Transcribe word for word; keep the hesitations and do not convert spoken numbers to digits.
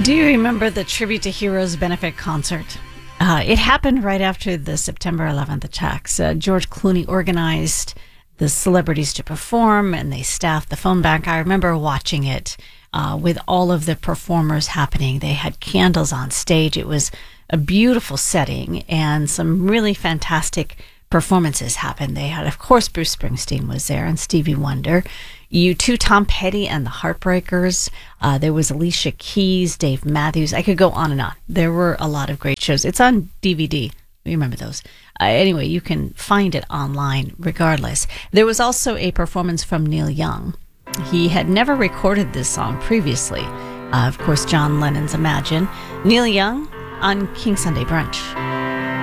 Do you remember the Tribute to Heroes benefit concert? Uh, it happened right after the September eleventh attacks. Uh, George Clooney organized the celebrities to perform, and they staffed the phone bank. I remember watching it uh, with all of the performers happening. They had candles on stage. It was a beautiful setting, and some really fantastic performances happened. They had, of course, Bruce Springsteen was there, and Stevie Wonder. U two, Tom Petty and the Heartbreakers. Uh, there was Alicia Keys, Dave Matthews. I could go on and on. There were a lot of great shows. It's on D V D. You remember those. Uh, anyway, you can find it online regardless. There was also a performance from Neil Young. He had never recorded this song previously. Uh, of course, John Lennon's Imagine. Neil Young on King Sunday Brunch.